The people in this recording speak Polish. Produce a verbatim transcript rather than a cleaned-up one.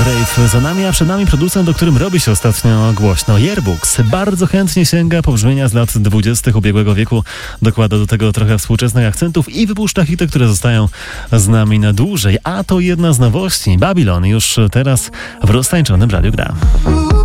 Rave za nami, a przed nami producent, o którym robi się ostatnio głośno. Yearbooks bardzo chętnie sięga po brzmienia z lat dwudziestych ubiegłego wieku, dokłada do tego trochę współczesnych akcentów i wypuszcza hity, które zostają z nami na dłużej. A to jedna z nowości. Babylon już teraz w roztańczonym radiu gra.